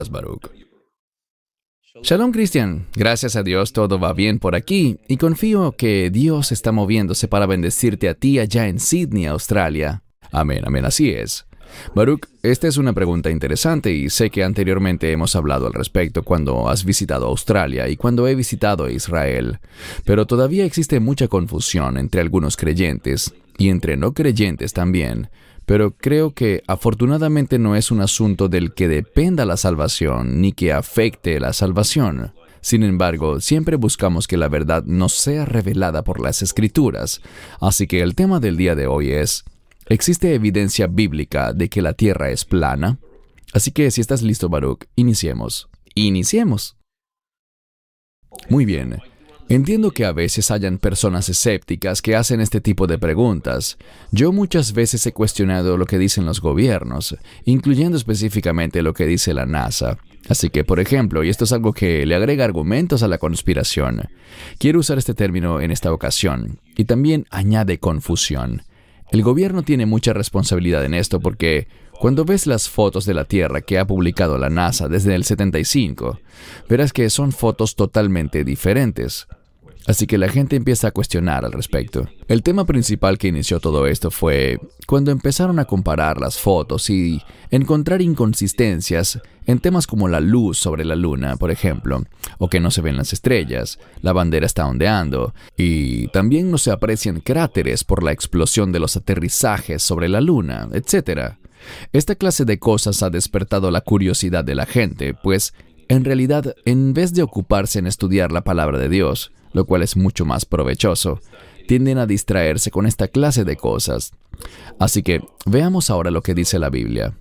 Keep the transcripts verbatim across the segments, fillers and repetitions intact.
Baruch. Shalom, Cristian. Gracias a Dios todo va bien por aquí y confío que Dios está moviéndose para bendecirte a ti allá en Sydney, Australia. Amén, amén, así es. Baruch, esta es una pregunta interesante y sé que anteriormente hemos hablado al respecto cuando has visitado Australia y cuando he visitado Israel, pero todavía existe mucha confusión entre algunos creyentes y entre no creyentes también, pero creo que afortunadamente no es un asunto del que dependa la salvación ni que afecte la salvación. Sin embargo, siempre buscamos que la verdad nos sea revelada por las Escrituras, así que el tema del día de hoy es: ¿existe evidencia bíblica de que la Tierra es plana? Así que si estás listo, Baruch, iniciemos. Iniciemos. Muy bien. Entiendo que a veces hayan personas escépticas que hacen este tipo de preguntas. Yo muchas veces he cuestionado lo que dicen los gobiernos, incluyendo específicamente lo que dice la NASA. Así que, por ejemplo, y esto es algo que le agrega argumentos a la conspiración, quiero usar este término en esta ocasión, y también añade confusión. El gobierno tiene mucha responsabilidad en esto porque cuando ves las fotos de la Tierra que ha publicado la NASA desde el setenta y cinco, verás que son fotos totalmente diferentes. Así que la gente empieza a cuestionar al respecto. El tema principal que inició todo esto fue cuando empezaron a comparar las fotos y encontrar inconsistencias en temas como la luz sobre la luna, por ejemplo, o que no se ven las estrellas, la bandera está ondeando, y también no se aprecian cráteres por la explosión de los aterrizajes sobre la luna, etcétera. Esta clase de cosas ha despertado la curiosidad de la gente, pues, en realidad, en vez de ocuparse en estudiar la palabra de Dios, lo cual es mucho más provechoso, tienden a distraerse con esta clase de cosas. Así que, veamos ahora lo que dice la Biblia.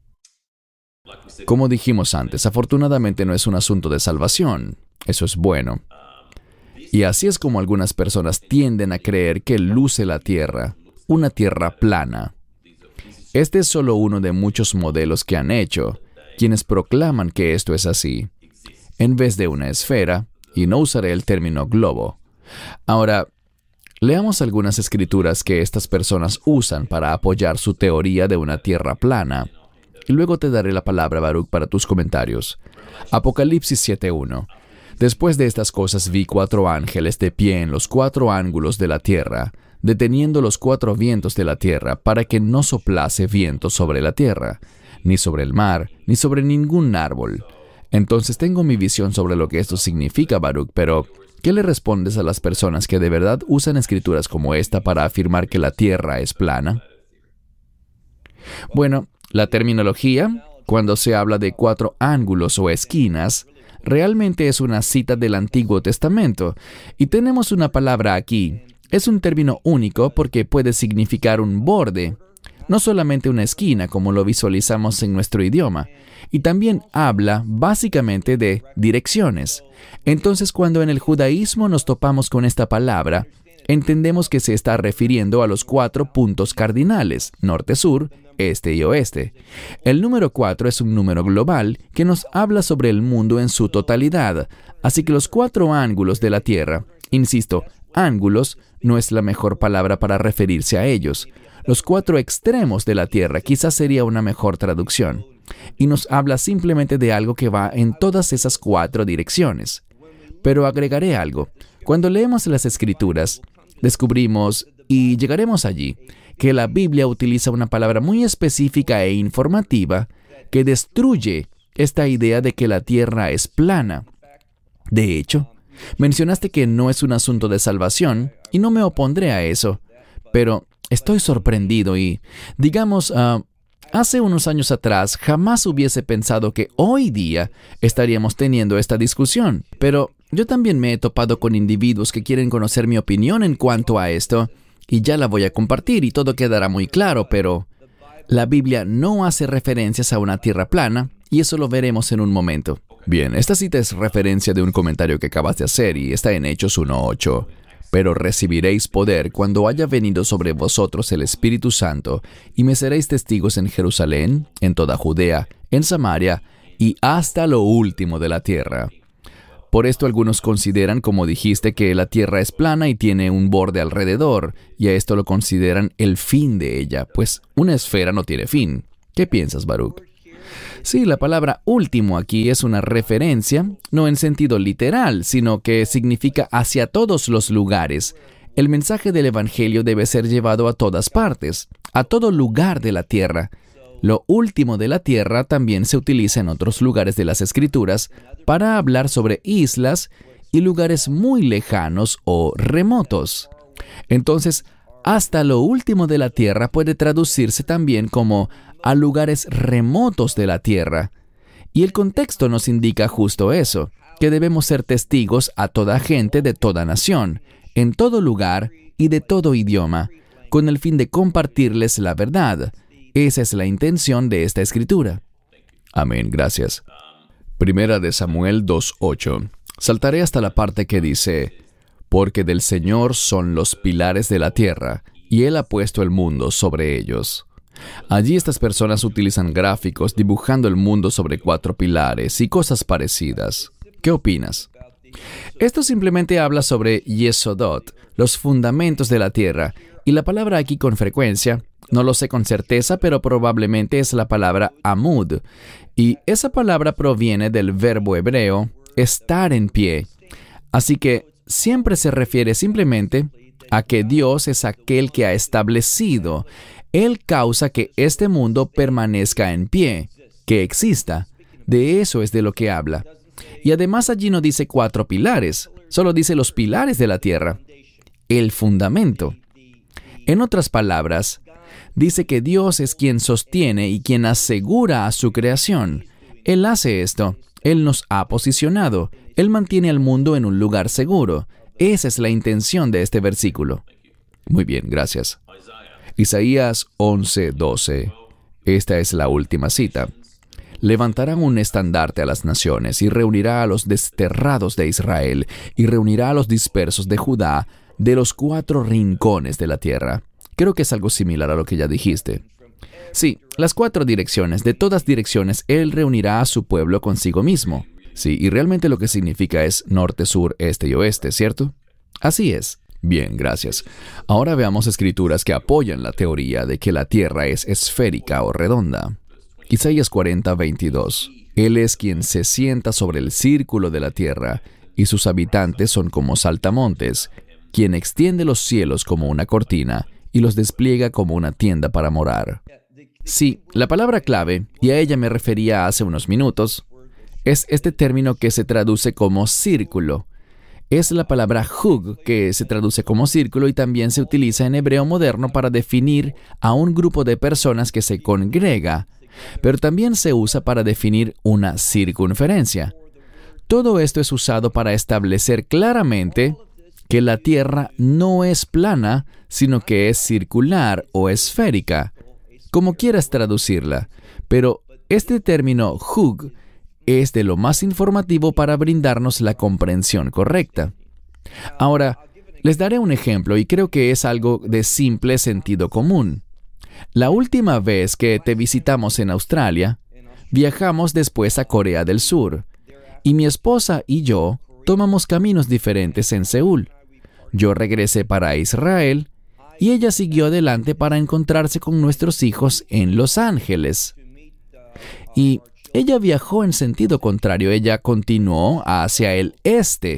Como dijimos antes, afortunadamente no es un asunto de salvación. Eso es bueno. Y así es como algunas personas tienden a creer que luce la Tierra, una Tierra plana. Este es solo uno de muchos modelos que han hecho, quienes proclaman que esto es así, en vez de una esfera, y no usaré el término globo. Ahora, leamos algunas escrituras que estas personas usan para apoyar su teoría de una tierra plana, y luego te daré la palabra, Baruch, para tus comentarios. Apocalipsis siete uno. Después de estas cosas vi cuatro ángeles de pie en los cuatro ángulos de la tierra, deteniendo los cuatro vientos de la tierra para que no soplase viento sobre la tierra, ni sobre el mar, ni sobre ningún árbol. Entonces tengo mi visión sobre lo que esto significa, Baruch, pero ¿qué le respondes a las personas que de verdad usan escrituras como esta para afirmar que la Tierra es plana? Bueno, la terminología, cuando se habla de cuatro ángulos o esquinas, realmente es una cita del Antiguo Testamento, y tenemos una palabra aquí. Es un término único porque puede significar un borde, no solamente una esquina como lo visualizamos en nuestro idioma, y también habla básicamente de direcciones. Entonces, cuando en el judaísmo nos topamos con esta palabra, entendemos que se está refiriendo a los cuatro puntos cardinales, norte, sur, este y oeste. El número cuatro es un número global que nos habla sobre el mundo en su totalidad, así que los cuatro ángulos de la Tierra, insisto, ángulos no es la mejor palabra para referirse a ellos. Los cuatro extremos de la Tierra quizás sería una mejor traducción, y nos habla simplemente de algo que va en todas esas cuatro direcciones. Pero agregaré algo. Cuando leemos las Escrituras, descubrimos, y llegaremos allí, que la Biblia utiliza una palabra muy específica e informativa que destruye esta idea de que la Tierra es plana. De hecho, mencionaste que no es un asunto de salvación, y no me opondré a eso, pero estoy sorprendido y, digamos, uh, hace unos años atrás jamás hubiese pensado que hoy día estaríamos teniendo esta discusión. Pero yo también me he topado con individuos que quieren conocer mi opinión en cuanto a esto, y ya la voy a compartir y todo quedará muy claro, pero la Biblia no hace referencias a una tierra plana, y eso lo veremos en un momento. Bien, esta cita es referencia de un comentario que acabas de hacer y está en Hechos uno ocho. Pero recibiréis poder cuando haya venido sobre vosotros el Espíritu Santo, y me seréis testigos en Jerusalén, en toda Judea, en Samaria, y hasta lo último de la tierra. Por esto algunos consideran, como dijiste, que la tierra es plana y tiene un borde alrededor, y a esto lo consideran el fin de ella, pues una esfera no tiene fin. ¿Qué piensas, Baruch? Sí, la palabra último aquí es una referencia, no en sentido literal, sino que significa hacia todos los lugares. El mensaje del Evangelio debe ser llevado a todas partes, a todo lugar de la tierra. Lo último de la tierra también se utiliza en otros lugares de las Escrituras para hablar sobre islas y lugares muy lejanos o remotos. Entonces, hasta lo último de la tierra puede traducirse también como a lugares remotos de la tierra. Y el contexto nos indica justo eso, que debemos ser testigos a toda gente de toda nación, en todo lugar y de todo idioma, con el fin de compartirles la verdad. Esa es la intención de esta escritura. Amén, gracias. Primera de Samuel dos ocho. Saltaré hasta la parte que dice, porque del Señor son los pilares de la tierra, y Él ha puesto el mundo sobre ellos. Allí estas personas utilizan gráficos dibujando el mundo sobre cuatro pilares y cosas parecidas. ¿Qué opinas? Esto simplemente habla sobre Yesodot, los fundamentos de la tierra, y la palabra aquí con frecuencia, no lo sé con certeza, pero probablemente es la palabra amud, y esa palabra proviene del verbo hebreo estar en pie. Así que siempre se refiere simplemente a que Dios es aquel que ha establecido. Él causa que este mundo permanezca en pie, que exista. De eso es de lo que habla. Y además allí no dice cuatro pilares, solo dice los pilares de la tierra, el fundamento. En otras palabras, dice que Dios es quien sostiene y quien asegura a su creación. Él hace esto. Él nos ha posicionado. Él mantiene al mundo en un lugar seguro. Esa es la intención de este versículo. Muy bien, gracias. Isaías once doce. Esta es la última cita. Levantará un estandarte a las naciones y reunirá a los desterrados de Israel y reunirá a los dispersos de Judá de los cuatro rincones de la tierra. Creo que es algo similar a lo que ya dijiste. Sí, las cuatro direcciones, de todas direcciones, Él reunirá a su pueblo consigo mismo. Sí, y realmente lo que significa es norte, sur, este y oeste, ¿cierto? Así es. Bien, gracias. Ahora veamos escrituras que apoyan la teoría de que la tierra es esférica o redonda. Isaías cuarenta veintidós. Él es quien se sienta sobre el círculo de la tierra, y sus habitantes son como saltamontes, quien extiende los cielos como una cortina, y los despliega como una tienda para morar. Sí, la palabra clave, y a ella me refería hace unos minutos, es este término que se traduce como círculo. Es la palabra hug, que se traduce como círculo y también se utiliza en hebreo moderno para definir a un grupo de personas que se congrega, pero también se usa para definir una circunferencia. Todo esto es usado para establecer claramente que la Tierra no es plana, sino que es circular o esférica, como quieras traducirla, pero este término hug es de lo más informativo para brindarnos la comprensión correcta. Ahora, les daré un ejemplo y creo que es algo de simple sentido común. La última vez que te visitamos en Australia, viajamos después a Corea del Sur, y mi esposa y yo tomamos caminos diferentes en Seúl. Yo regresé para Israel, y ella siguió adelante para encontrarse con nuestros hijos en Los Ángeles. Y ella viajó en sentido contrario, ella continuó hacia el este.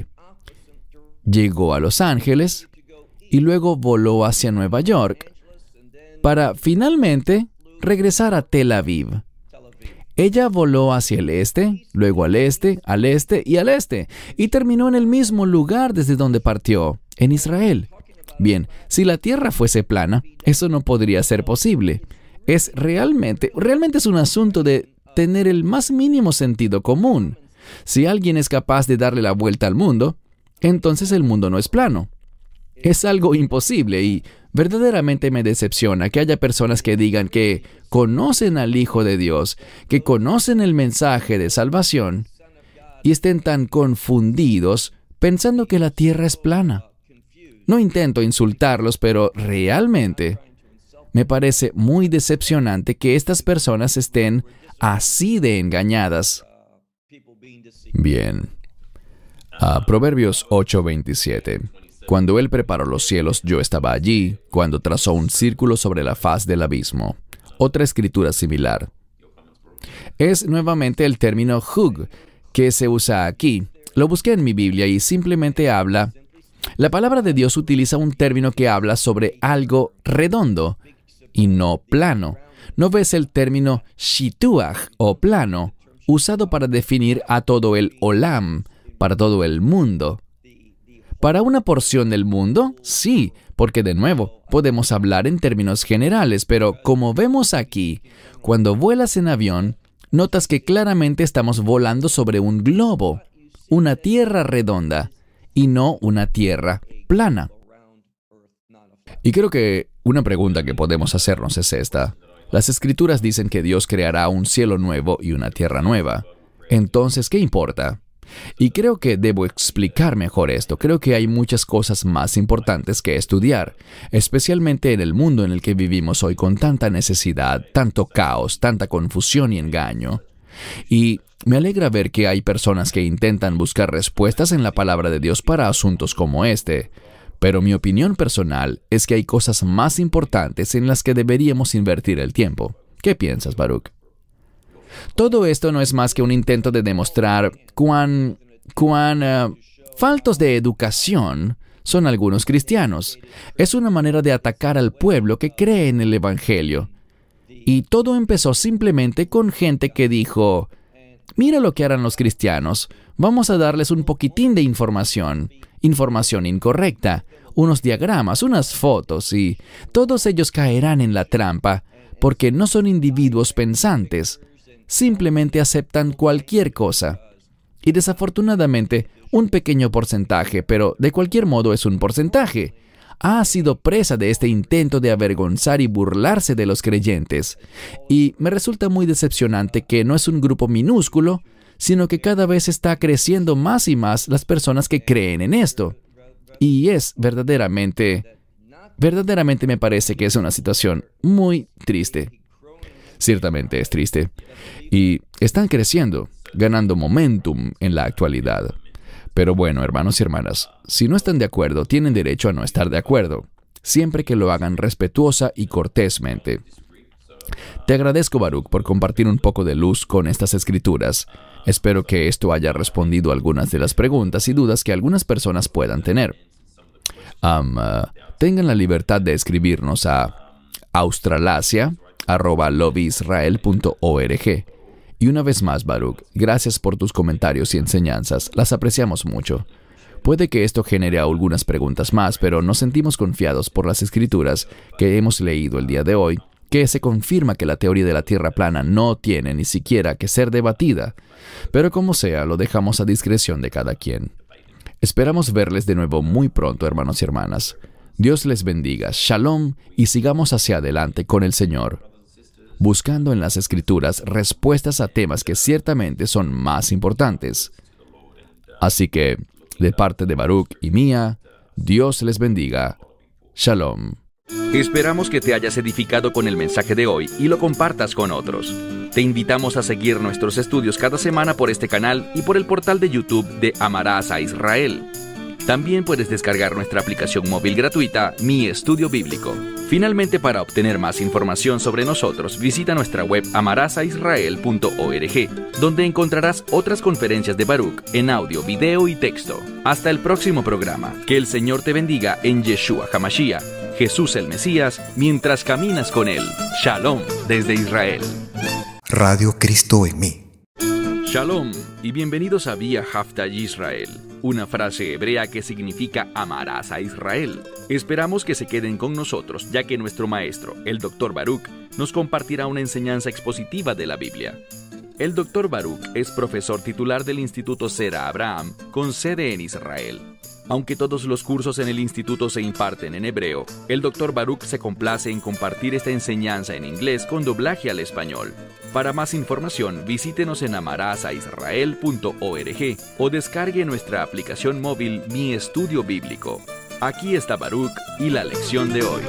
Llegó a Los Ángeles y luego voló hacia Nueva York para finalmente regresar a Tel Aviv. Ella voló hacia el este, luego al este, al este y al este, y terminó en el mismo lugar desde donde partió, en Israel. Bien, si la Tierra fuese plana, eso no podría ser posible. Es realmente, realmente es un asunto de tener el más mínimo sentido común. Si alguien es capaz de darle la vuelta al mundo, entonces el mundo no es plano. Es algo imposible y verdaderamente me decepciona que haya personas que digan que conocen al Hijo de Dios, que conocen el mensaje de salvación y estén tan confundidos pensando que la Tierra es plana. No intento insultarlos, pero realmente me parece muy decepcionante que estas personas estén así de engañadas. Bien. Uh, Proverbios ocho veintisiete. Cuando Él preparó los cielos, yo estaba allí, cuando trazó un círculo sobre la faz del abismo. Otra escritura similar. Es nuevamente el término hug que se usa aquí. Lo busqué en mi Biblia y simplemente habla... La palabra de Dios utiliza un término que habla sobre algo redondo y no plano. ¿No ves el término shituach o plano, usado para definir a todo el olam, para todo el mundo? ¿Para una porción del mundo? Sí, porque de nuevo, podemos hablar en términos generales, pero como vemos aquí, cuando vuelas en avión, notas que claramente estamos volando sobre un globo, una tierra redonda, y no una tierra plana. Y creo que una pregunta que podemos hacernos es esta. Las Escrituras dicen que Dios creará un cielo nuevo y una tierra nueva. Entonces, ¿qué importa? Y creo que debo explicar mejor esto. Creo que hay muchas cosas más importantes que estudiar, especialmente en el mundo en el que vivimos hoy con tanta necesidad, tanto caos, tanta confusión y engaño. Y me alegra ver que hay personas que intentan buscar respuestas en la palabra de Dios para asuntos como este. Pero mi opinión personal es que hay cosas más importantes en las que deberíamos invertir el tiempo. ¿Qué piensas, Baruch? Todo esto no es más que un intento de demostrar cuán, cuán uh, faltos de educación son algunos cristianos. Es una manera de atacar al pueblo que cree en el Evangelio. Y todo empezó simplemente con gente que dijo, mira lo que harán los cristianos, vamos a darles un poquitín de información, información incorrecta, unos diagramas, unas fotos, y todos ellos caerán en la trampa, porque no son individuos pensantes, simplemente aceptan cualquier cosa. Y desafortunadamente, un pequeño porcentaje, pero de cualquier modo es un porcentaje, ha sido presa de este intento de avergonzar y burlarse de los creyentes. Y me resulta muy decepcionante que no es un grupo minúsculo, sino que cada vez está creciendo más y más las personas que creen en esto. Y es verdaderamente, verdaderamente me parece que es una situación muy triste. Ciertamente es triste. Y están creciendo, ganando momentum en la actualidad. Pero bueno, hermanos y hermanas, si no están de acuerdo, tienen derecho a no estar de acuerdo, siempre que lo hagan respetuosa y cortésmente. Te agradezco, Baruch, por compartir un poco de luz con estas escrituras. Espero que esto haya respondido a algunas de las preguntas y dudas que algunas personas puedan tener. Um, uh, tengan la libertad de escribirnos a australasia arroba lobbyisrael punto org. Y una vez más, Baruch, gracias por tus comentarios y enseñanzas. Las apreciamos mucho. Puede que esto genere algunas preguntas más, pero nos sentimos confiados por las escrituras que hemos leído el día de hoy, que se confirma que la teoría de la Tierra plana no tiene ni siquiera que ser debatida. Pero como sea, lo dejamos a discreción de cada quien. Esperamos verles de nuevo muy pronto, hermanos y hermanas. Dios les bendiga. Shalom y sigamos hacia adelante con el Señor, buscando en las Escrituras respuestas a temas que ciertamente son más importantes. Así que, de parte de Baruch y mía, Dios les bendiga. Shalom. Esperamos que te hayas edificado con el mensaje de hoy y lo compartas con otros. Te invitamos a seguir nuestros estudios cada semana por este canal y por el portal de YouTube de Amarás a Israel. También puedes descargar nuestra aplicación móvil gratuita, Mi Estudio Bíblico. Finalmente, para obtener más información sobre nosotros, visita nuestra web amarás a israel punto org, donde encontrarás otras conferencias de Baruch en audio, video y texto. Hasta el próximo programa. Que el Señor te bendiga en Yeshua HaMashiach, Jesús el Mesías, mientras caminas con Él. Shalom desde Israel. Radio Cristo en mí. Shalom y bienvenidos a Vía Haftah Yisrael, una frase hebrea que significa amarás a Israel. Esperamos que se queden con nosotros, ya que nuestro maestro, el doctor Baruch, nos compartirá una enseñanza expositiva de la Biblia. El doctor Baruch es profesor titular del Instituto Zera Abraham, con sede en Israel. Aunque todos los cursos en el instituto se imparten en hebreo, el doctor Baruch se complace en compartir esta enseñanza en inglés con doblaje al español. Para más información, visítenos en amarás a israel punto org o descargue nuestra aplicación móvil Mi Estudio Bíblico. Aquí está Baruch y la lección de hoy.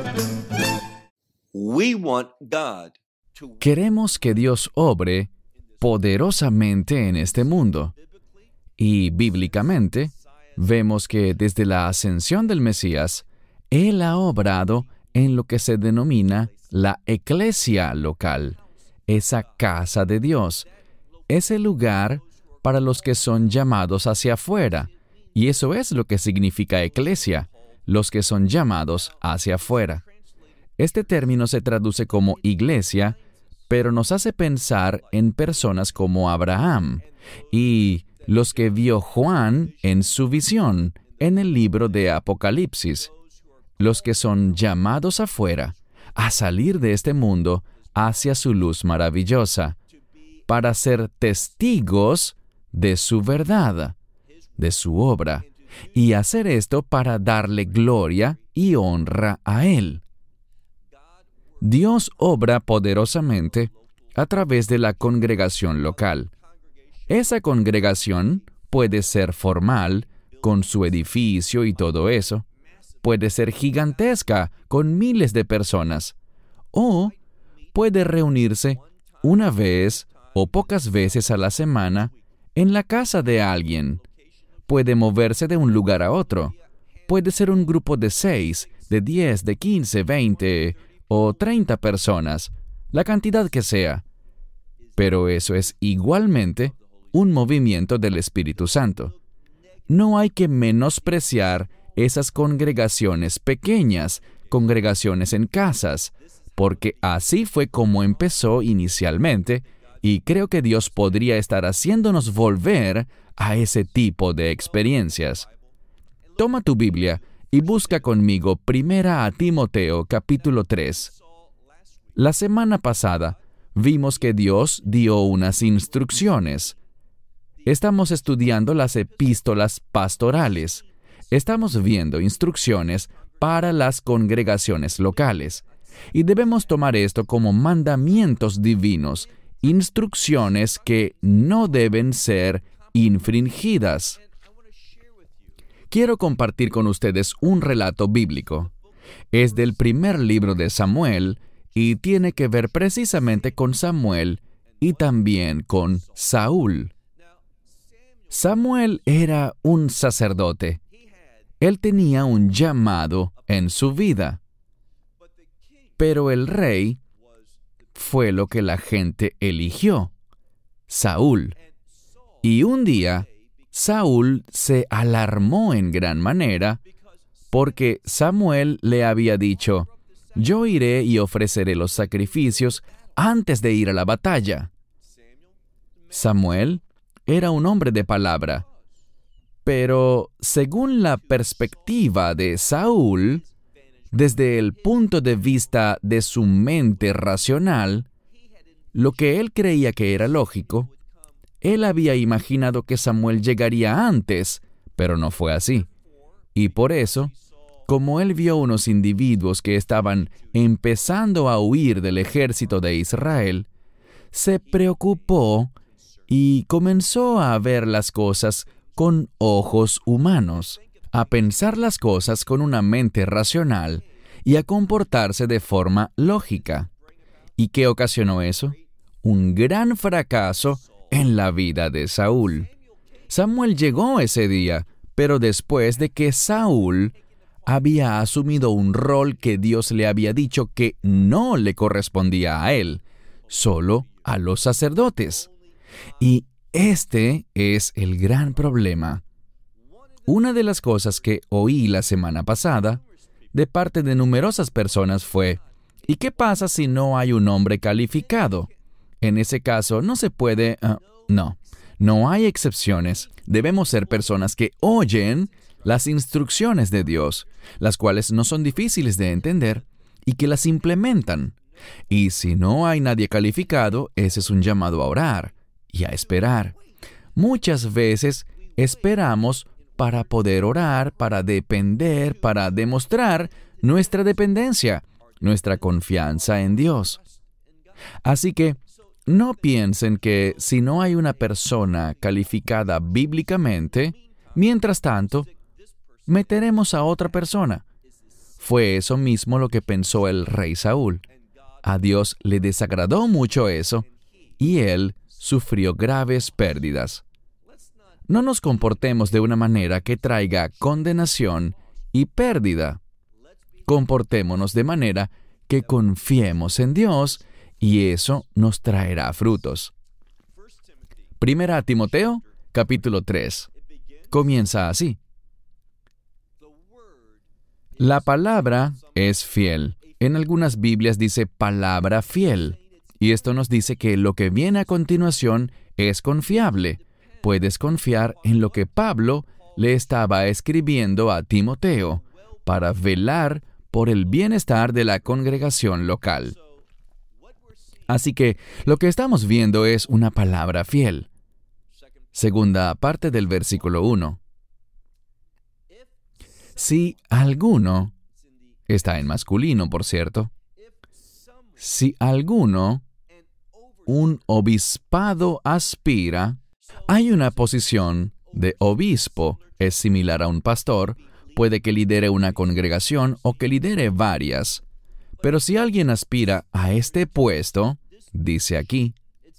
Queremos que Dios obre poderosamente en este mundo. Y bíblicamente, vemos que desde la ascensión del Mesías, Él ha obrado en lo que se denomina la eclesia local, esa casa de Dios, ese lugar para los que son llamados hacia afuera. Y eso es lo que significa eclesia, los que son llamados hacia afuera. Este término se traduce como iglesia, pero nos hace pensar en personas como Abraham y los que vio Juan en su visión en el libro de Apocalipsis, los que son llamados afuera, a salir de este mundo hacia su luz maravillosa, para ser testigos de su verdad, de su obra, y hacer esto para darle gloria y honra a Él. Dios obra poderosamente a través de la congregación local. Esa congregación puede ser formal, con su edificio y todo eso. Puede ser gigantesca, con miles de personas. O puede reunirse una vez o pocas veces a la semana en la casa de alguien. Puede moverse de un lugar a otro. Puede ser un grupo de seis, de diez, de quince, veinte o treinta personas, la cantidad que sea. Pero eso es igualmente un movimiento del Espíritu Santo. No hay que menospreciar esas congregaciones pequeñas, congregaciones en casas, porque así fue como empezó inicialmente, y creo que Dios podría estar haciéndonos volver a ese tipo de experiencias. Toma tu Biblia y busca conmigo Primera a Timoteo capítulo tres. La semana pasada vimos que Dios dio unas instrucciones. Estamos estudiando las epístolas pastorales. Estamos viendo instrucciones para las congregaciones locales. Y debemos tomar esto como mandamientos divinos, instrucciones que no deben ser infringidas. Quiero compartir con ustedes un relato bíblico. Es del primer libro de Samuel y tiene que ver precisamente con Samuel y también con Saúl. Samuel era un sacerdote. Él tenía un llamado en su vida. Pero el rey fue lo que la gente eligió, Saúl. Y un día, Saúl se alarmó en gran manera porque Samuel le había dicho, «Yo iré y ofreceré los sacrificios antes de ir a la batalla». Samuel era un hombre de palabra, pero según la perspectiva de Saúl, desde el punto de vista de su mente racional, lo que él creía que era lógico, él había imaginado que Samuel llegaría antes, pero no fue así. Y por eso, como él vio unos individuos que estaban empezando a huir del ejército de Israel, se preocupó y comenzó a ver las cosas con ojos humanos, a pensar las cosas con una mente racional y a comportarse de forma lógica. ¿Y qué ocasionó eso? Un gran fracaso en la vida de Saúl. Samuel llegó ese día, pero después de que Saúl había asumido un rol que Dios le había dicho que no le correspondía a él, solo a los sacerdotes. Y este es el gran problema. Una de las cosas que oí la semana pasada de parte de numerosas personas fue, ¿y qué pasa si no hay un hombre calificado? En ese caso, no se puede... Uh, no, no hay excepciones. Debemos ser personas que oyen las instrucciones de Dios, las cuales no son difíciles de entender, y que las implementan. Y si no hay nadie calificado, ese es un llamado a orar y a esperar. Muchas veces esperamos para poder orar, para depender, para demostrar nuestra dependencia, nuestra confianza en Dios. Así que, no piensen que si no hay una persona calificada bíblicamente, mientras tanto, meteremos a otra persona. Fue eso mismo lo que pensó el rey Saúl. A Dios le desagradó mucho eso, y él sufrió graves pérdidas. No nos comportemos de una manera que traiga condenación y pérdida. Comportémonos de manera que confiemos en Dios y eso nos traerá frutos. Primera a Timoteo, capítulo tres. Comienza así. La palabra es fiel. En algunas Biblias dice palabra fiel. Y esto nos dice que lo que viene a continuación es confiable. Puedes confiar en lo que Pablo le estaba escribiendo a Timoteo para velar por el bienestar de la congregación local. Así que lo que estamos viendo es una palabra fiel. Segunda parte del versículo uno. Si alguno, está en masculino, por cierto, si alguno, un obispado aspira, hay una posición de obispo, es similar a un pastor, puede que lidere una congregación o que lidere varias. Pero si alguien aspira a este puesto, dice aquí,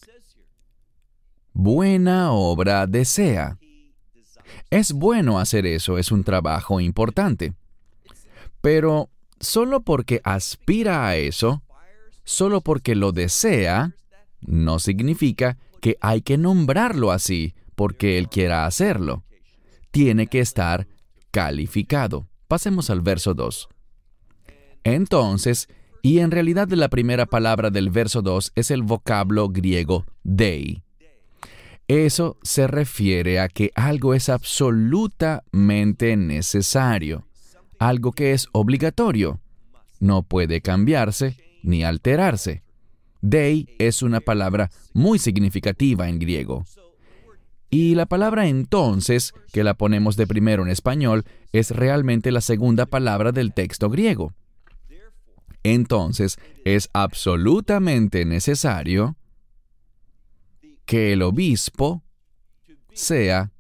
buena obra desea. Es bueno hacer eso, es un trabajo importante. Pero solo porque aspira a eso, solo porque lo desea, no significa que hay que nombrarlo así porque él quiera hacerlo. Tiene que estar calificado. Pasemos al verso dos. Entonces, y en realidad la primera palabra del verso dos es el vocablo griego dei. Eso se refiere a que algo es absolutamente necesario, algo que es obligatorio. No puede cambiarse ni alterarse. Dei es una palabra muy significativa en griego. Y la palabra entonces, que la ponemos de primero en español, es realmente la segunda palabra del texto griego. Entonces, es absolutamente necesario que el obispo sea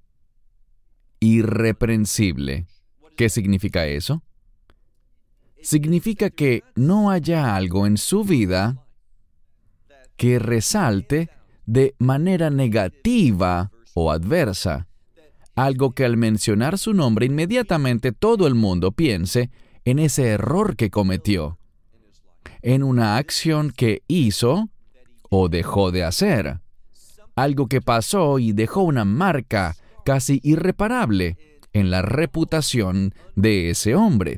irreprensible. ¿Qué significa eso? Significa que no haya algo en su vida que resalte de manera negativa o adversa. Algo que al mencionar su nombre inmediatamente todo el mundo piense en ese error que cometió, en una acción que hizo o dejó de hacer. Algo que pasó y dejó una marca casi irreparable en la reputación de ese hombre.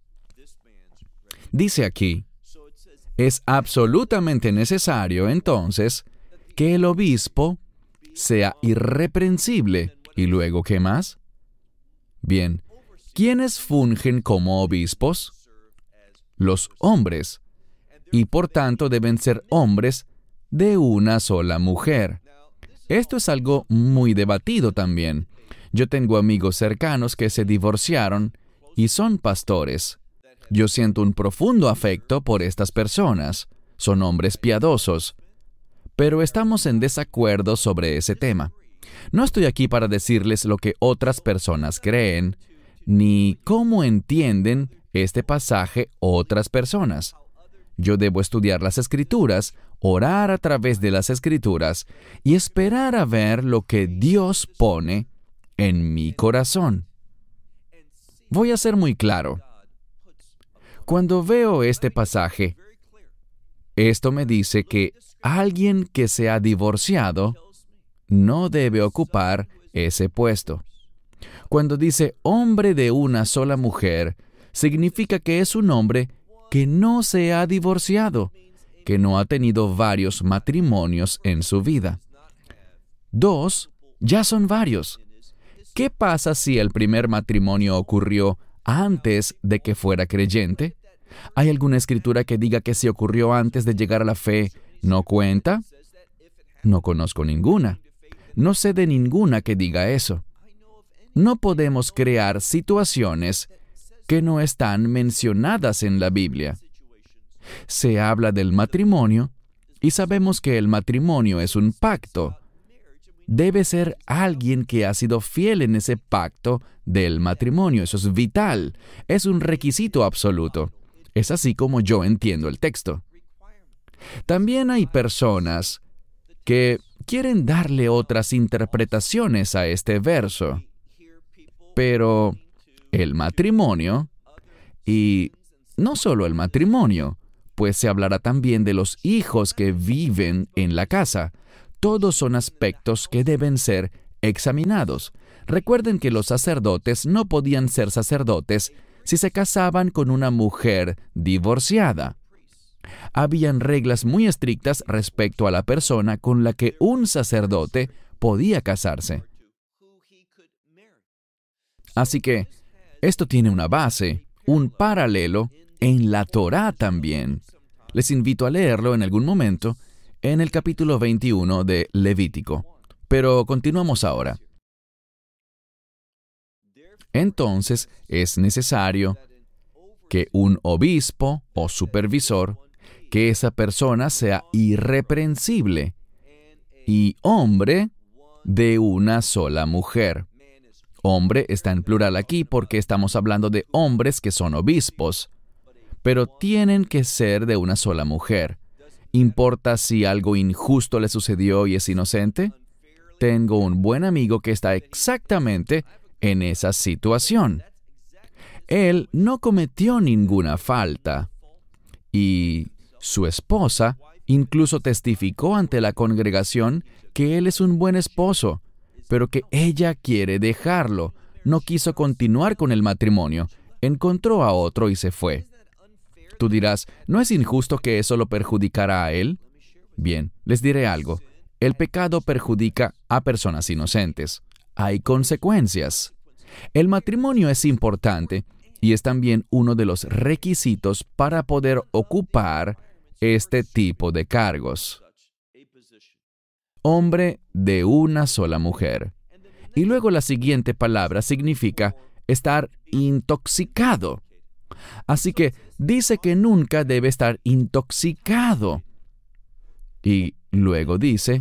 Dice aquí, es absolutamente necesario, entonces, que el obispo sea irreprensible. ¿Y luego qué más? Bien, ¿quiénes fungen como obispos? Los hombres. Y por tanto deben ser hombres de una sola mujer. Esto es algo muy debatido también. Yo tengo amigos cercanos que se divorciaron y son pastores. Yo siento un profundo afecto por estas personas. Son hombres piadosos. Pero estamos en desacuerdo sobre ese tema. No estoy aquí para decirles lo que otras personas creen, ni cómo entienden este pasaje otras personas. Yo debo estudiar las Escrituras, orar a través de las Escrituras y esperar a ver lo que Dios pone en mi corazón. Voy a ser muy claro. Cuando veo este pasaje, esto me dice que alguien que se ha divorciado no debe ocupar ese puesto. Cuando dice hombre de una sola mujer, significa que es un hombre que no se ha divorciado, que no ha tenido varios matrimonios en su vida. Dos, ya son varios. ¿Qué pasa si el primer matrimonio ocurrió antes de que fuera creyente? ¿Hay alguna escritura que diga que si ocurrió antes de llegar a la fe, no cuenta? No conozco ninguna. No sé de ninguna que diga eso. No podemos crear situaciones que no están mencionadas en la Biblia. Se habla del matrimonio y sabemos que el matrimonio es un pacto. Debe ser alguien que ha sido fiel en ese pacto del matrimonio. Eso es vital. Es un requisito absoluto. Es así como yo entiendo el texto. También hay personas que quieren darle otras interpretaciones a este verso. Pero el matrimonio, y no solo el matrimonio, pues se hablará también de los hijos que viven en la casa. Todos son aspectos que deben ser examinados. Recuerden que los sacerdotes no podían ser sacerdotes si se casaban con una mujer divorciada. Habían reglas muy estrictas respecto a la persona con la que un sacerdote podía casarse. Así que esto tiene una base, un paralelo en la Torá también. Les invito a leerlo en algún momento en el capítulo veintiuno de Levítico. Pero continuamos ahora. Entonces es necesario que un obispo o supervisor, que esa persona sea irreprensible y hombre de una sola mujer. Hombre está en plural aquí porque estamos hablando de hombres que son obispos, pero tienen que ser de una sola mujer. ¿Importa si algo injusto le sucedió y es inocente? Tengo un buen amigo que está exactamente en esa situación. Él no cometió ninguna falta y su esposa incluso testificó ante la congregación que él es un buen esposo, pero que ella quiere dejarlo. No quiso continuar con el matrimonio, encontró a otro y se fue. Tú dirás, ¿no es injusto que eso lo perjudicara a él? Bien, les diré algo. El pecado perjudica a personas inocentes. Hay consecuencias. El matrimonio es importante y es también uno de los requisitos para poder ocupar este tipo de cargos. Hombre de una sola mujer. Y luego la siguiente palabra significa estar intoxicado. Así que dice que nunca debe estar intoxicado. Y luego dice,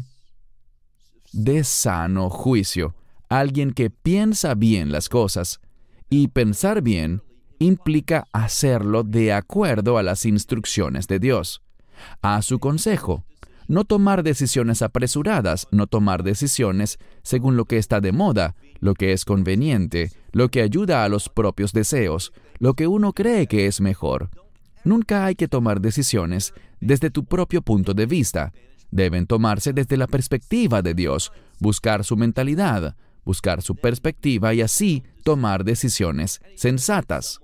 de sano juicio. Alguien que piensa bien las cosas. Y pensar bien implica hacerlo de acuerdo a las instrucciones de Dios, a su consejo. No tomar decisiones apresuradas, no tomar decisiones según lo que está de moda, lo que es conveniente, lo que ayuda a los propios deseos, lo que uno cree que es mejor. Nunca hay que tomar decisiones desde tu propio punto de vista. Deben tomarse desde la perspectiva de Dios, buscar su mentalidad, buscar su perspectiva y así tomar decisiones sensatas.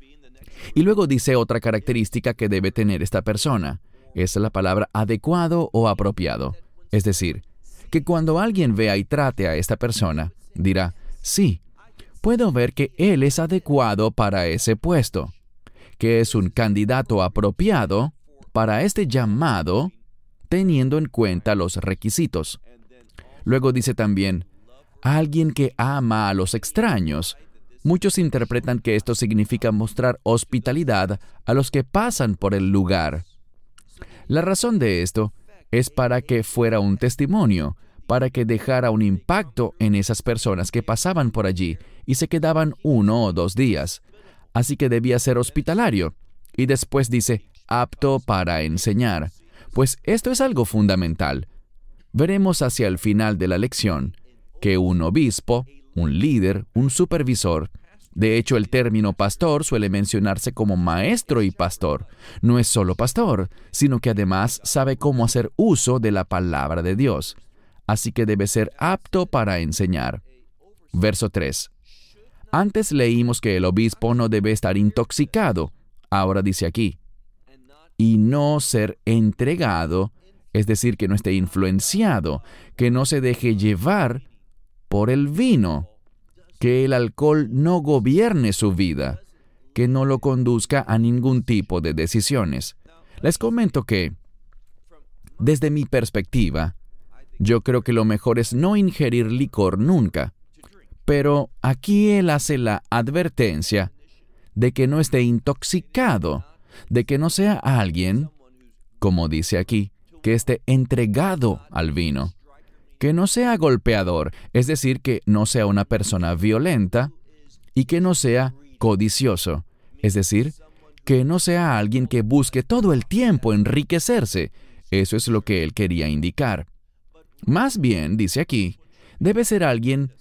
Y luego dice otra característica que debe tener esta persona. Es la palabra adecuado o apropiado. Es decir, que cuando alguien vea y trate a esta persona, dirá, sí, puedo ver que él es adecuado para ese puesto, que es un candidato apropiado para este llamado, teniendo en cuenta los requisitos. Luego dice también, alguien que ama a los extraños. Muchos interpretan que esto significa mostrar hospitalidad a los que pasan por el lugar. La razón de esto es para que fuera un testimonio, para que dejara un impacto en esas personas que pasaban por allí y se quedaban uno o dos días. Así que debía ser hospitalario. Y después dice, apto para enseñar. Pues esto es algo fundamental. Veremos hacia el final de la lección que un obispo, un líder, un supervisor, de hecho el término pastor suele mencionarse como maestro y pastor, no es solo pastor, sino que además sabe cómo hacer uso de la palabra de Dios. Así que debe ser apto para enseñar. Verso tres. Antes leímos que el obispo no debe estar intoxicado. Ahora dice aquí, y no ser entregado, es decir, que no esté influenciado, que no se deje llevar por el vino, que el alcohol no gobierne su vida, que no lo conduzca a ningún tipo de decisiones. Les comento que, desde mi perspectiva, yo creo que lo mejor es no ingerir licor nunca, pero aquí él hace la advertencia de que no esté intoxicado, de que no sea alguien, como dice aquí, que esté entregado al vino. Que no sea golpeador, es decir, que no sea una persona violenta, y que no sea codicioso, es decir, que no sea alguien que busque todo el tiempo enriquecerse. Eso es lo que él quería indicar. Más bien, dice aquí, debe ser alguien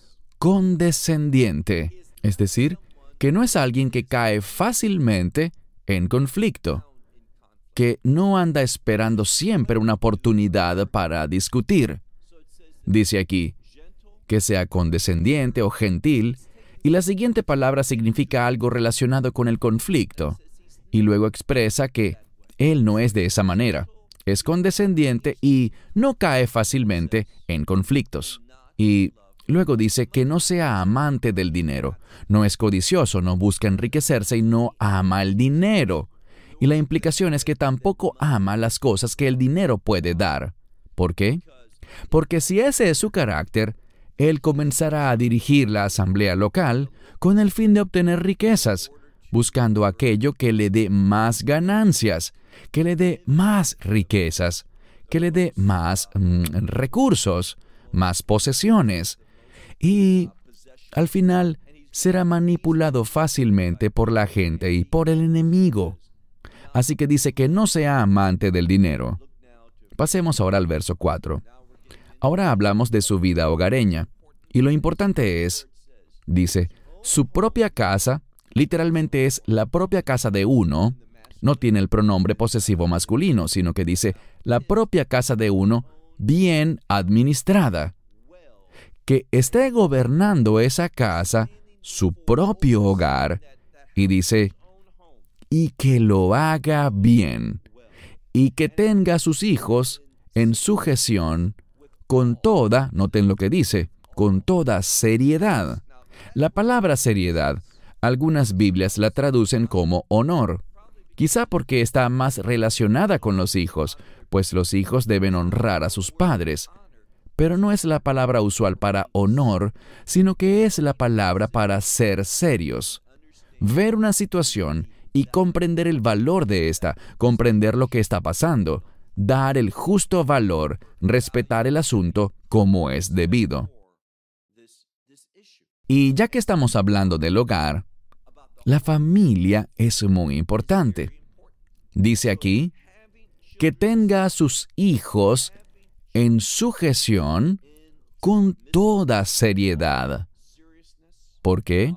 condescendiente, es decir, que no es alguien que cae fácilmente en conflicto. que no anda esperando siempre una oportunidad para discutir. Dice aquí que sea condescendiente o gentil, y la siguiente palabra significa algo relacionado con el conflicto, y luego expresa que él no es de esa manera. Es condescendiente y no cae fácilmente en conflictos. Y luego dice que no sea amante del dinero. No es codicioso, no busca enriquecerse y no ama el dinero. Y la implicación es que tampoco ama las cosas que el dinero puede dar. ¿Por qué? Porque si ese es su carácter, él comenzará a dirigir la asamblea local con el fin de obtener riquezas, buscando aquello que le dé más ganancias, que le dé más riquezas, que le dé más mm, recursos, más posesiones. Y al final será manipulado fácilmente por la gente y por el enemigo. Así que dice que no sea amante del dinero. Pasemos ahora al verso cuatro. Ahora hablamos de su vida hogareña. Y lo importante es, dice, su propia casa, literalmente es la propia casa de uno, no tiene el pronombre posesivo masculino, sino que dice la propia casa de uno bien administrada. Que esté gobernando esa casa, su propio hogar, y dice, y que lo haga bien, y que tenga a sus hijos en sujeción con toda, noten lo que dice, con toda seriedad. La palabra seriedad, algunas Biblias la traducen como honor, quizá porque está más relacionada con los hijos, pues los hijos deben honrar a sus padres. Pero no es la palabra usual para honor, sino que es la palabra para ser serios. Ver una situación y comprender el valor de esta, comprender lo que está pasando, dar el justo valor, respetar el asunto como es debido. Y ya que estamos hablando del hogar, la familia es muy importante. Dice aquí que tenga a sus hijos en sujeción con toda seriedad. ¿Por qué?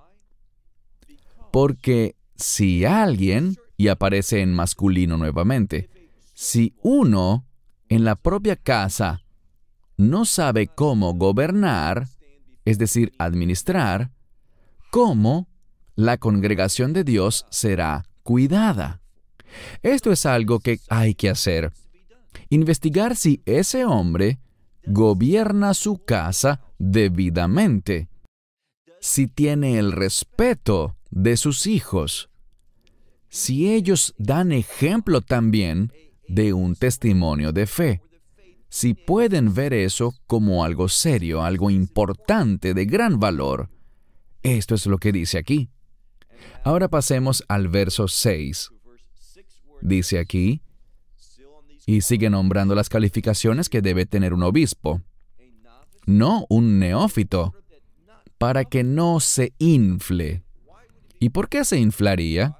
Porque si alguien, y aparece en masculino nuevamente, si uno en la propia casa no sabe cómo gobernar, es decir, administrar, ¿cómo la congregación de Dios será cuidada? Esto es algo que hay que hacer. Investigar si ese hombre gobierna su casa debidamente, si tiene el respeto de sus hijos, si ellos dan ejemplo también de un testimonio de fe, si pueden ver eso como algo serio, algo importante, de gran valor. Esto es lo que dice aquí. Ahora pasemos al verso seis. Dice aquí, y sigue nombrando las calificaciones que debe tener un obispo. No un neófito, para que no se infle. ¿Y por qué se inflaría?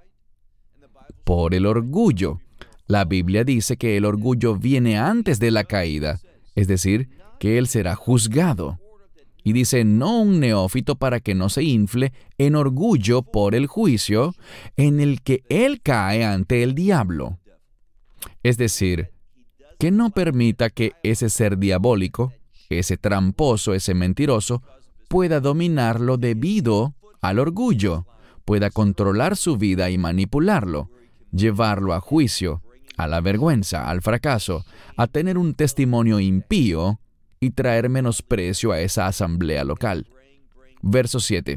Por el orgullo. La Biblia dice que el orgullo viene antes de la caída, es decir, que él será juzgado. Y dice, no un neófito para que no se infle en orgullo por el juicio en el que él cae ante el diablo. Es decir, que no permita que ese ser diabólico, ese tramposo, ese mentiroso, pueda dominarlo debido al orgullo, pueda controlar su vida y manipularlo, llevarlo a juicio, a la vergüenza, al fracaso, a tener un testimonio impío y traer menosprecio a esa asamblea local. Verso siete.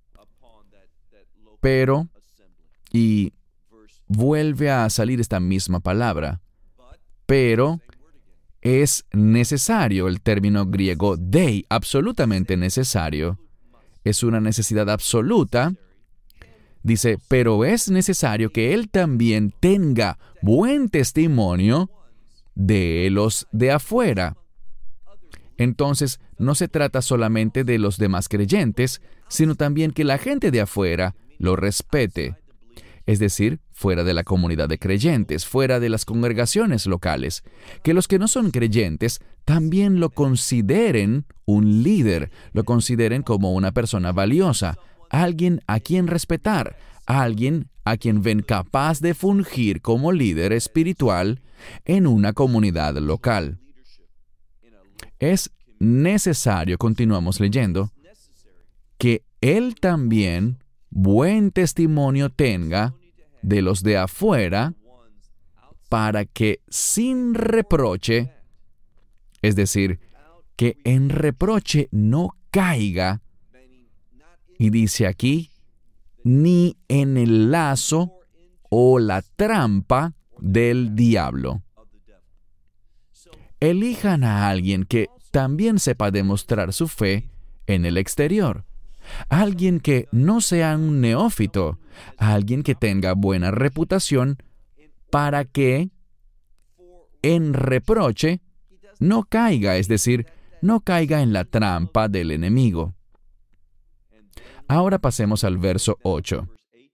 Pero, y vuelve a salir esta misma palabra, pero es necesario, el término griego dei, absolutamente necesario, es una necesidad absoluta. Dice, pero es necesario que él también tenga buen testimonio de los de afuera. Entonces, no se trata solamente de los demás creyentes, sino también que la gente de afuera lo respete. Es decir, fuera de la comunidad de creyentes, fuera de las congregaciones locales. Que los que no son creyentes también lo consideren un líder, lo consideren como una persona valiosa, alguien a quien respetar, alguien a quien ven capaz de fungir como líder espiritual en una comunidad local. Es necesario, continuamos leyendo, que él también buen testimonio tenga de los de afuera, para que sin reproche, es decir, que en reproche no caiga, y dice aquí, ni en el lazo o la trampa del diablo. Elijan a alguien que también sepa demostrar su fe en el exterior. Alguien que no sea un neófito, alguien que tenga buena reputación, para que en reproche no caiga, es decir, no caiga en la trampa del enemigo. Ahora pasemos al verso ocho.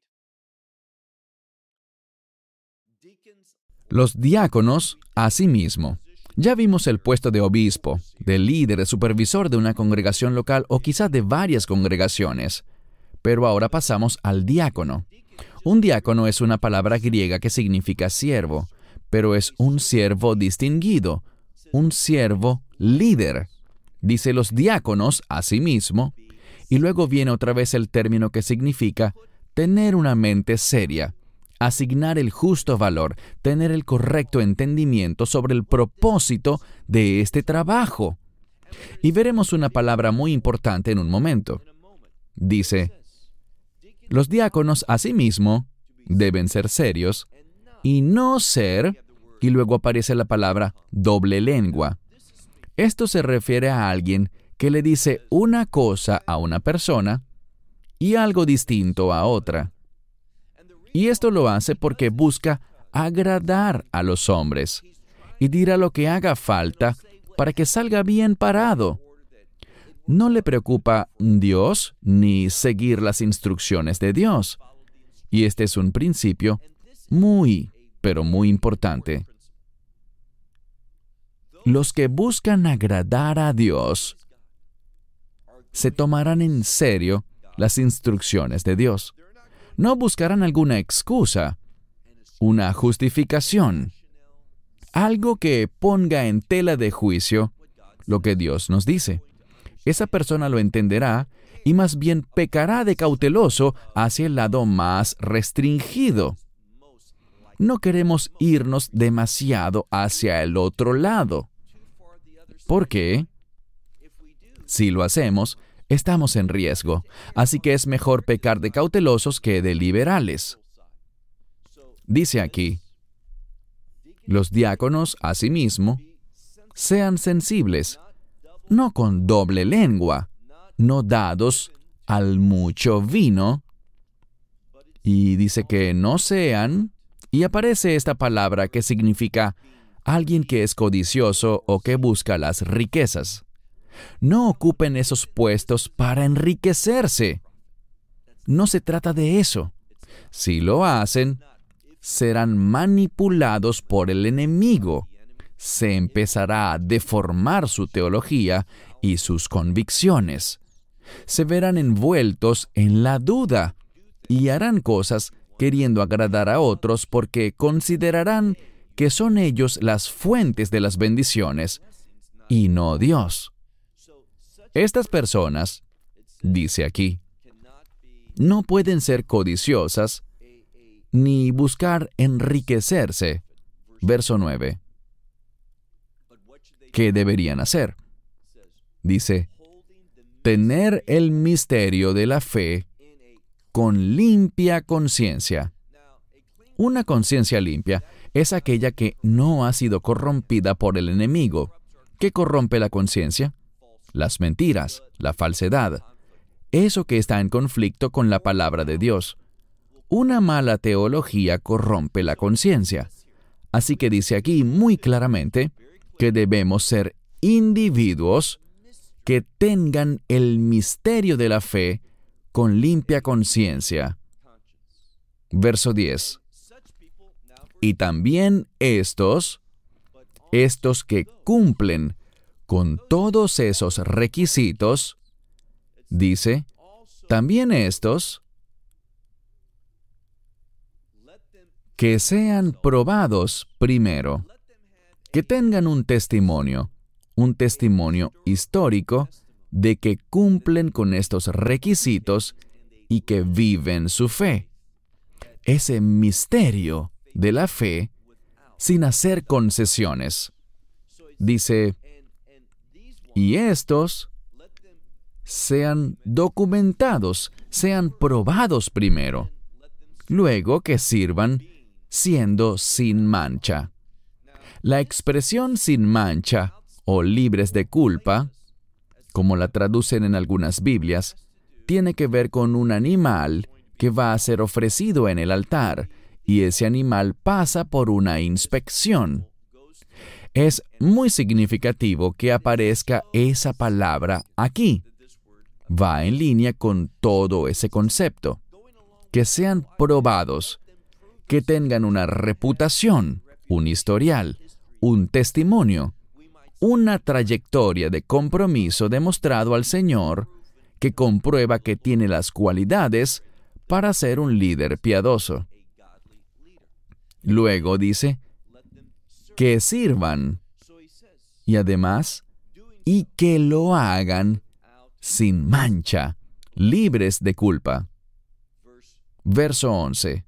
Los diáconos, asimismo. Ya vimos el puesto de obispo, de líder, de supervisor de una congregación local o quizás de varias congregaciones. Pero ahora pasamos al diácono. Un diácono es una palabra griega que significa siervo, pero es un siervo distinguido, un siervo líder. Dice los diáconos, asimismo, y luego viene otra vez el término que significa tener una mente seria, asignar el justo valor, tener el correcto entendimiento sobre el propósito de este trabajo. Y veremos una palabra muy importante en un momento. Dice, los diáconos asimismo deben ser serios y no ser, y luego aparece la palabra doble lengua. Esto se refiere a alguien que le dice una cosa a una persona y algo distinto a otra. Y esto lo hace porque busca agradar a los hombres y dirá lo que haga falta para que salga bien parado. No le preocupa Dios ni seguir las instrucciones de Dios. Y este es un principio muy, pero muy importante. Los que buscan agradar a Dios se tomarán en serio las instrucciones de Dios. No buscarán alguna excusa, una justificación, algo que ponga en tela de juicio lo que Dios nos dice. Esa persona lo entenderá y más bien pecará de cauteloso hacia el lado más restringido. No queremos irnos demasiado hacia el otro lado. ¿Por qué? Si lo hacemos, estamos en riesgo, así que es mejor pecar de cautelosos que de liberales. Dice aquí, los diáconos, asimismo, sean sensibles, no con doble lengua, no dados al mucho vino, y dice que no sean, y aparece esta palabra que significa alguien que es codicioso o que busca las riquezas. No ocupen esos puestos para enriquecerse. No se trata de eso. Si lo hacen, serán manipulados por el enemigo. Se empezará a deformar su teología y sus convicciones. Se verán envueltos en la duda y harán cosas queriendo agradar a otros porque considerarán que son ellos las fuentes de las bendiciones y no Dios. Estas personas, dice aquí, no pueden ser codiciosas ni buscar enriquecerse. Verso nueve. ¿Qué deberían hacer? Dice, tener el misterio de la fe con limpia conciencia. Una conciencia limpia es aquella que no ha sido corrompida por el enemigo. ¿Qué corrompe la conciencia? Las mentiras, la falsedad, eso que está en conflicto con la palabra de Dios. Una mala teología corrompe la conciencia. Así que dice aquí muy claramente que debemos ser individuos que tengan el misterio de la fe con limpia conciencia. Verso diez. Y también estos, estos que cumplen con todos esos requisitos, dice, también estos que sean probados primero, que tengan un testimonio, un testimonio histórico de que cumplen con estos requisitos y que viven su fe. Ese misterio de la fe sin hacer concesiones. Dice, y estos sean documentados, sean probados primero, luego que sirvan siendo sin mancha. La expresión sin mancha o libres de culpa, como la traducen en algunas Biblias, tiene que ver con un animal que va a ser ofrecido en el altar, y ese animal pasa por una inspección. Es muy significativo que aparezca esa palabra aquí. Va en línea con todo ese concepto. Que sean probados, que tengan una reputación, un historial, un testimonio, una trayectoria de compromiso demostrado al Señor que comprueba que tiene las cualidades para ser un líder piadoso. Luego dice, que sirvan, y además, y que lo hagan sin mancha, libres de culpa. Verso once.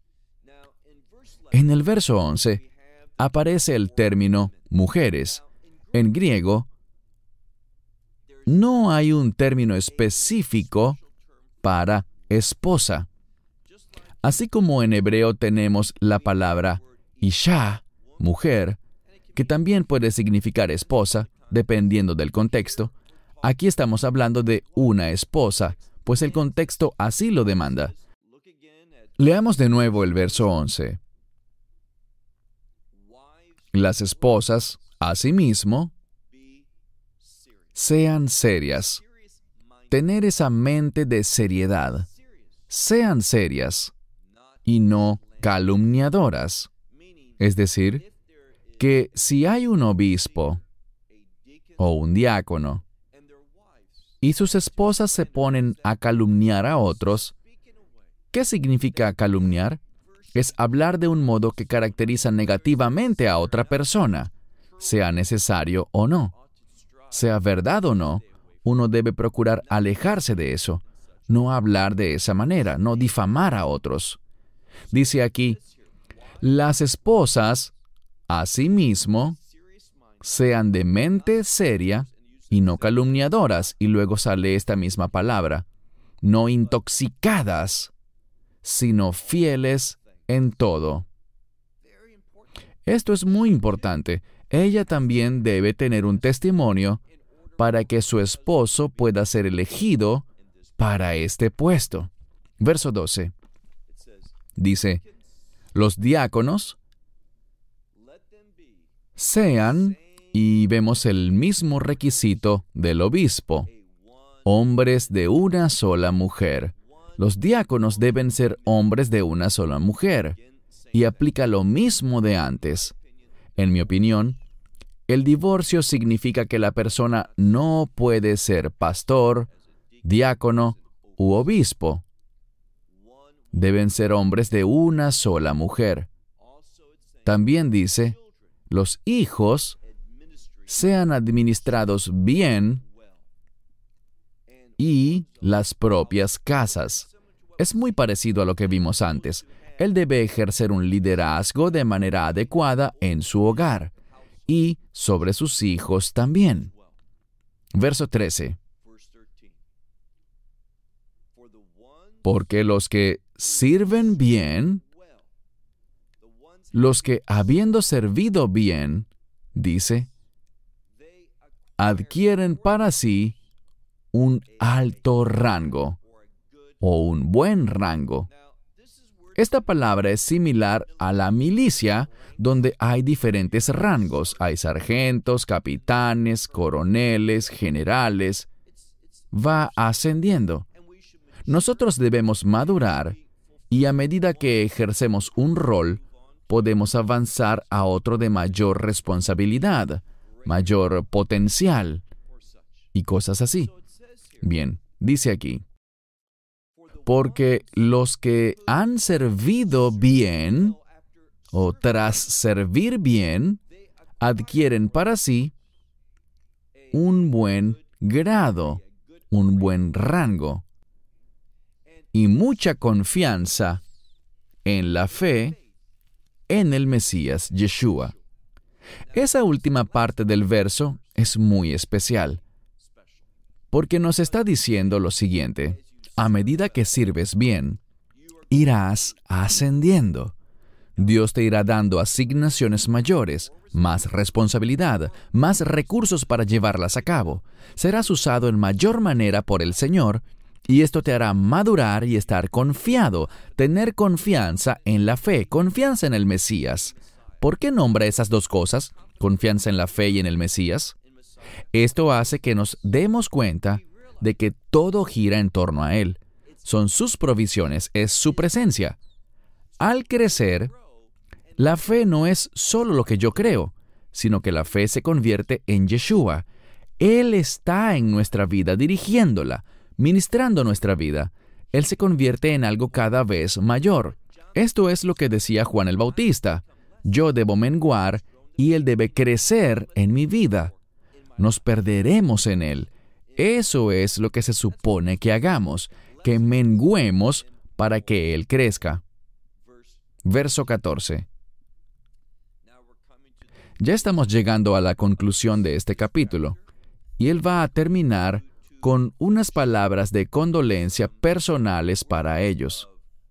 En el verso once aparece el término mujeres. En griego, no hay un término específico para esposa. Así como en hebreo tenemos la palabra isha, mujer, que también puede significar esposa, dependiendo del contexto, aquí estamos hablando de una esposa, pues el contexto así lo demanda. Leamos de nuevo el verso once. Las esposas, asimismo, sean serias. Tener esa mente de seriedad. Sean serias y no calumniadoras. Es decir, que si hay un obispo o un diácono y sus esposas se ponen a calumniar a otros, ¿qué significa calumniar? Es hablar de un modo que caracteriza negativamente a otra persona, sea necesario o no. Sea verdad o no, uno debe procurar alejarse de eso, no hablar de esa manera, no difamar a otros. Dice aquí, las esposas, asimismo, sean de mente seria y no calumniadoras, y luego sale esta misma palabra, no intoxicadas, sino fieles en todo. Esto es muy importante. Ella también debe tener un testimonio para que su esposo pueda ser elegido para este puesto. Verso doce. Dice, los diáconos sean, y vemos el mismo requisito del obispo, hombres de una sola mujer. Los diáconos deben ser hombres de una sola mujer, y aplica lo mismo de antes. En mi opinión, el divorcio significa que la persona no puede ser pastor, diácono u obispo. Deben ser hombres de una sola mujer. También dice, los hijos sean administrados bien y las propias casas. Es muy parecido a lo que vimos antes. Él debe ejercer un liderazgo de manera adecuada en su hogar y sobre sus hijos también. Verso trece. Porque los que sirven bien, los que habiendo servido bien, dice, adquieren para sí un alto rango o un buen rango. Esta palabra es similar a la milicia, donde hay diferentes rangos. Hay sargentos, capitanes, coroneles, generales. Va ascendiendo. Nosotros debemos madurar y a medida que ejercemos un rol, podemos avanzar a otro de mayor responsabilidad, mayor potencial y cosas así. Bien, dice aquí, porque los que han servido bien, o tras servir bien, adquieren para sí un buen grado, un buen rango y mucha confianza en la fe en el Mesías Yeshua. Esa última parte del verso es muy especial, porque nos está diciendo lo siguiente: a medida que sirves bien, irás ascendiendo. Dios te irá dando asignaciones mayores, más responsabilidad, más recursos para llevarlas a cabo. Serás usado en mayor manera por el Señor, y esto te hará madurar y estar confiado, tener confianza en la fe, confianza en el Mesías. ¿Por qué nombra esas dos cosas, confianza en la fe y en el Mesías? Esto hace que nos demos cuenta de que todo gira en torno a Él. Son sus provisiones, es su presencia. Al crecer, la fe no es solo lo que yo creo, sino que la fe se convierte en Yeshua. Él está en nuestra vida, dirigiéndola, ministrando nuestra vida. Él se convierte en algo cada vez mayor. Esto es lo que decía Juan el Bautista: yo debo menguar y Él debe crecer en mi vida. Nos perderemos en Él. Eso es lo que se supone que hagamos, que menguemos para que Él crezca. Verso catorce. Ya estamos llegando a la conclusión de este capítulo, y Él va a terminar con unas palabras de condolencia personales para ellos.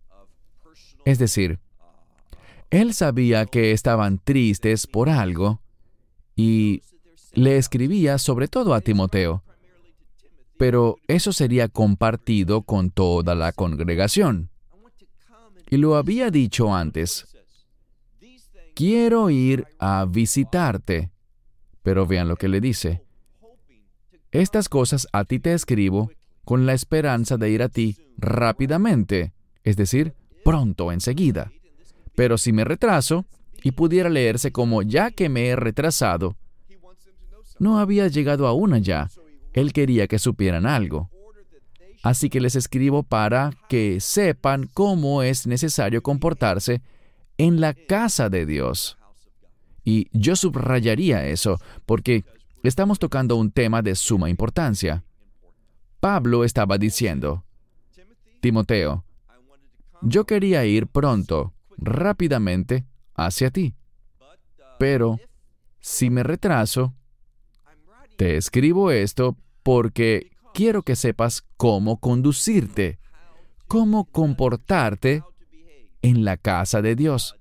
Es decir, Él sabía que estaban tristes por algo, y le escribía sobre todo a Timoteo, pero eso sería compartido con toda la congregación. Y lo había dicho antes: quiero ir a visitarte. Pero vean lo que le dice: estas cosas a ti te escribo con la esperanza de ir a ti rápidamente, es decir, pronto, enseguida. Pero si me retraso, y pudiera leerse como ya que me he retrasado, no había llegado aún allá. Él quería que supieran algo. Así que les escribo para que sepan cómo es necesario comportarse en la casa de Dios. Y yo subrayaría eso, porque estamos tocando un tema de suma importancia. Pablo estaba diciendo: Timoteo, yo quería ir pronto, rápidamente, hacia ti. Pero, si me retraso, te escribo esto porque quiero que sepas cómo conducirte, cómo comportarte en la casa de Dios.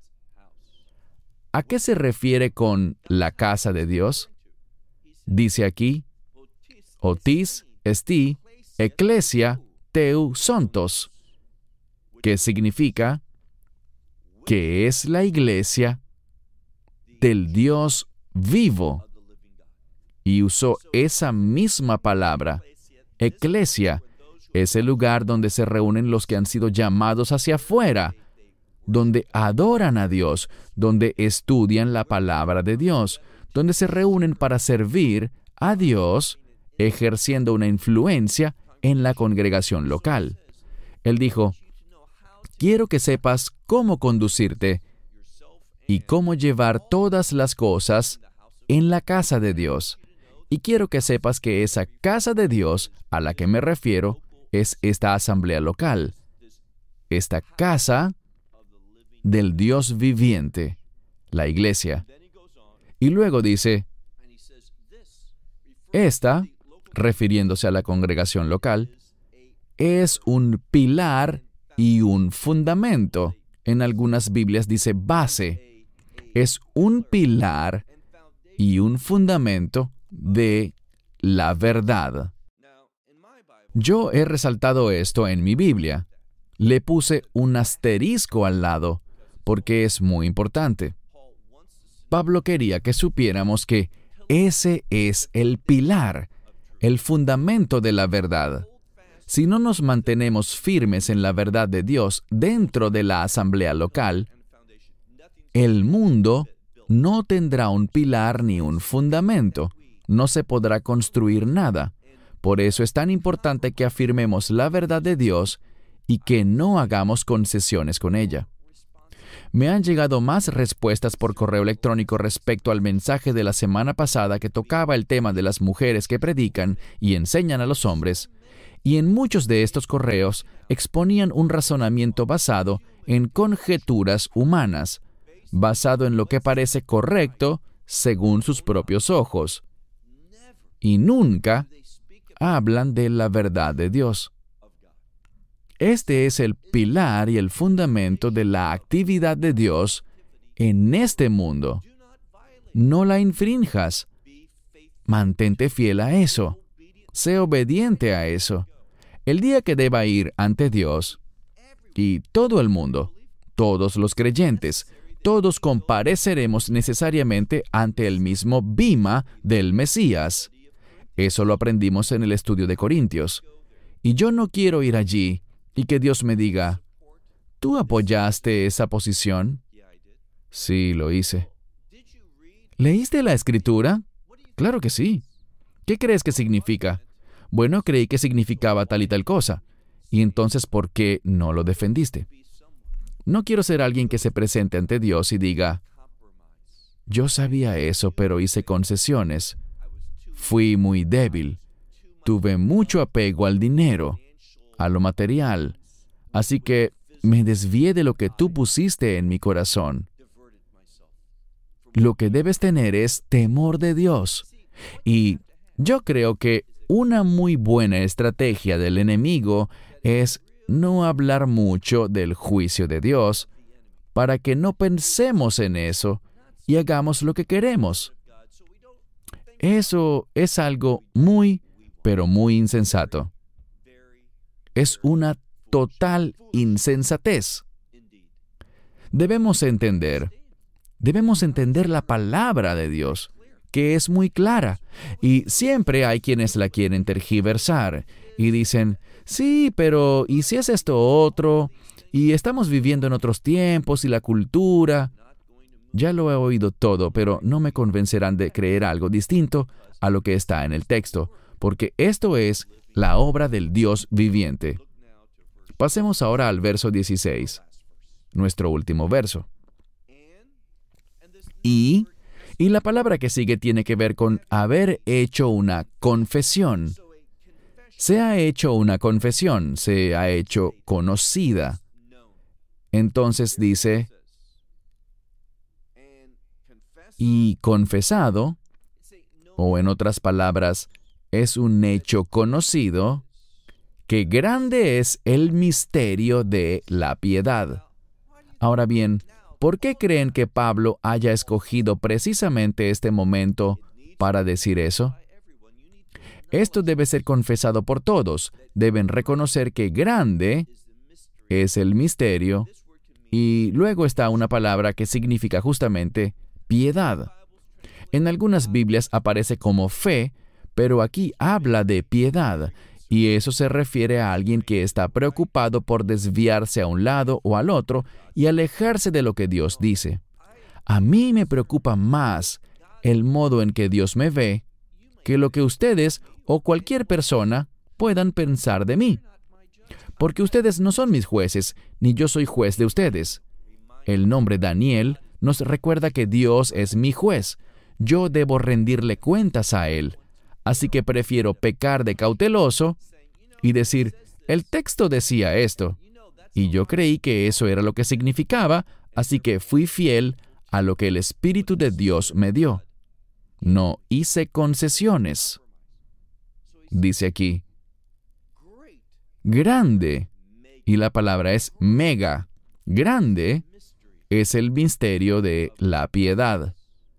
¿A qué se refiere con la casa de Dios? Dice aquí: otis, esti, ecclesia, teu sontos, que significa que es la iglesia del Dios vivo. Y usó esa misma palabra. Eclesia es el lugar donde se reúnen los que han sido llamados hacia afuera, donde adoran a Dios, donde estudian la palabra de Dios, donde se reúnen para servir a Dios, ejerciendo una influencia en la congregación local. Él dijo: quiero que sepas cómo conducirte y cómo llevar todas las cosas en la casa de Dios. Y quiero que sepas que esa casa de Dios a la que me refiero es esta asamblea local, esta casa del Dios viviente, la iglesia. Y luego dice: esta, refiriéndose a la congregación local, es un pilar y un fundamento. En algunas Biblias dice base. Es un pilar y un fundamento de la verdad. Yo he resaltado esto en mi Biblia. Le puse un asterisco al lado, porque es muy importante. Pablo quería que supiéramos que ese es el pilar, el fundamento de la verdad. Si no nos mantenemos firmes en la verdad de Dios dentro de la asamblea local, el mundo no tendrá un pilar ni un fundamento. No se podrá construir nada. Por eso es tan importante que afirmemos la verdad de Dios y que no hagamos concesiones con ella. Me han llegado más respuestas por correo electrónico respecto al mensaje de la semana pasada que tocaba el tema de las mujeres que predican y enseñan a los hombres, y en muchos de estos correos exponían un razonamiento basado en conjeturas humanas, basado en lo que parece correcto según sus propios ojos, y nunca hablan de la verdad de Dios. Este es el pilar y el fundamento de la actividad de Dios en este mundo. No la infrinjas. Mantente fiel a eso. Sé obediente a eso. El día que deba ir ante Dios, y todo el mundo, todos los creyentes, todos compareceremos necesariamente ante el mismo bima del Mesías. Eso lo aprendimos en el estudio de Corintios. Y yo no quiero ir allí y que Dios me diga, ¿tú apoyaste esa posición? Sí, lo hice. ¿Leíste la Escritura? Claro que sí. ¿Qué crees que significa? Bueno, creí que significaba tal y tal cosa. ¿Y entonces por qué no lo defendiste? No quiero ser alguien que se presente ante Dios y diga, yo sabía eso, pero hice concesiones. Fui muy débil. Tuve mucho apego al dinero, a lo material. Así que me desvié de lo que tú pusiste en mi corazón. Lo que debes tener es temor de Dios. Y yo creo que una muy buena estrategia del enemigo es no hablar mucho del juicio de Dios para que no pensemos en eso y hagamos lo que queremos. Eso es algo muy, pero muy insensato. Es una total insensatez. Debemos entender, debemos entender la palabra de Dios, que es muy clara, y siempre hay quienes la quieren tergiversar y dicen, sí, pero ¿y si es esto otro? Y estamos viviendo en otros tiempos y la cultura. Ya lo he oído todo, pero no me convencerán de creer algo distinto a lo que está en el texto, porque esto es la obra del Dios viviente. Pasemos ahora al verso dieciséis, nuestro último verso. Y, y la palabra que sigue tiene que ver con haber hecho una confesión. Se ha hecho una confesión, se ha hecho conocida. Entonces dice, y confesado, o en otras palabras, es un hecho conocido, que grande es el misterio de la piedad. Ahora bien, ¿por qué creen que Pablo haya escogido precisamente este momento para decir eso? Esto debe ser confesado por todos. Deben reconocer que grande es el misterio, y luego está una palabra que significa justamente piedad. En algunas Biblias aparece como fe, pero aquí habla de piedad, y eso se refiere a alguien que está preocupado por desviarse a un lado o al otro y alejarse de lo que Dios dice. A mí me preocupa más el modo en que Dios me ve que lo que ustedes o cualquier persona puedan pensar de mí. Porque ustedes no son mis jueces, ni yo soy juez de ustedes. El nombre Daniel nos recuerda que Dios es mi juez. Yo debo rendirle cuentas a Él. Así que prefiero pecar de cauteloso y decir, el texto decía esto, y yo creí que eso era lo que significaba, así que fui fiel a lo que el Espíritu de Dios me dio. No hice concesiones. Dice aquí, grande, y la palabra es mega, grande es el misterio de la piedad.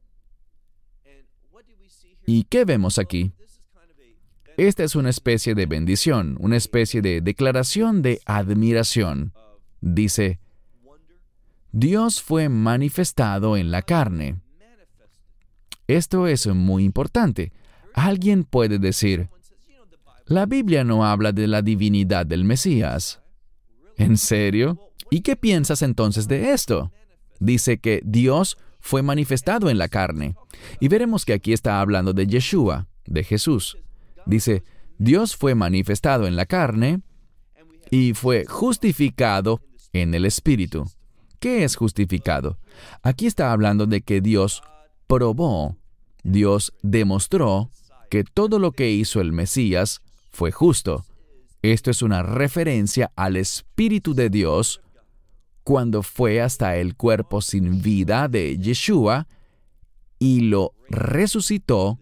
¿Y qué vemos aquí? Esta es una especie de bendición, una especie de declaración de admiración. Dice, Dios fue manifestado en la carne. Esto es muy importante. Alguien puede decir, la Biblia no habla de la divinidad del Mesías. ¿En serio? ¿Y qué piensas entonces de esto? Dice que Dios fue manifestado en la carne. Y veremos que aquí está hablando de Yeshua, de Jesús. Dice, Dios fue manifestado en la carne y fue justificado en el Espíritu. ¿Qué es justificado? Aquí está hablando de que Dios probó, Dios demostró que todo lo que hizo el Mesías fue justo. Esto es una referencia al Espíritu de Dios cuando fue hasta el cuerpo sin vida de Yeshua y lo resucitó